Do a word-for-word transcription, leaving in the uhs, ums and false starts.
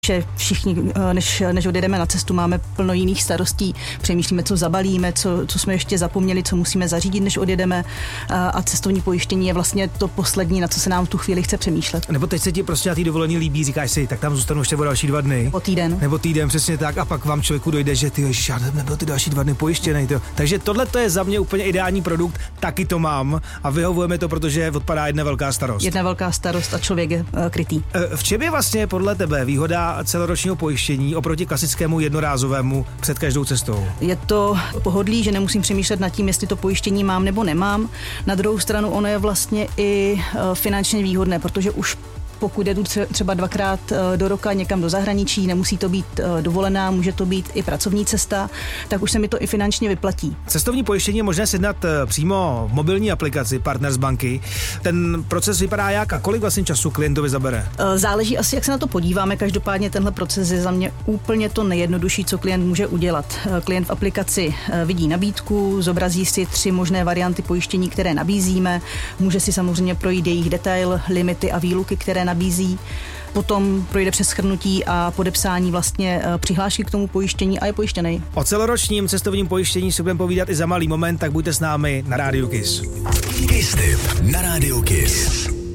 že všichni, než, než odjedeme na cestu, máme plno jiných starostí. Přemýšlíme, co zabalíme, co, co jsme ještě zapomněli, co musíme zařídit, než odjedeme. A cestovní pojištění je vlastně to poslední, na co se nám v tu chvíli chce přemýšlet. Nebo teď se ti prostě na té dovolení líbí, říkáš si, tak tam zůstanu ještě o další dva dny. Nebo týden. Nebo týden, přesně tak. A pak vám člověku dojde, že ty ježiš, já nebyl ty další dva dny pojištěný. To. Takže tohle to je za mě úplně ideální produkt, taky to mám a vyhovujeme to, protože odpadá jedna velká starost. Jedna velká starost a člověk je uh, krytý. V čem je vlastně podle tebe výhoda celoročního pojištění oproti klasickému jednorázovému před každou cestou? Je to pohodlí, že nemusím přemýšlet nad tím, jestli to pojištění mám nebo nemám. Na druhou stranu ono je vlastně i finančně výhodné, protože už pokud jedu třeba dvakrát do roka někam do zahraničí, nemusí to být dovolená, může to být i pracovní cesta, tak už se mi to i finančně vyplatí. Cestovní pojištění je možné sjednat přímo v mobilní aplikaci Partners banky. Ten proces vypadá jak a kolik vlastně času klientovi zabere? Záleží asi, jak se na to podíváme. Každopádně tenhle proces je za mě úplně to nejjednodušší, co klient může udělat. Klient v aplikaci vidí nabídku, zobrazí si tři možné varianty pojištění, které nabízíme. Může si samozřejmě projít jejich detail, limity a výluky, které nabízí. Potom projde přes shrnutí a podepsání vlastně přihlášky k tomu pojištění a je pojištěný. O celoročním cestovním pojištění si budeme povídat i za malý moment, tak buďte s námi na Rádiu Kiss. Kiss Tip na Rádiu Kiss.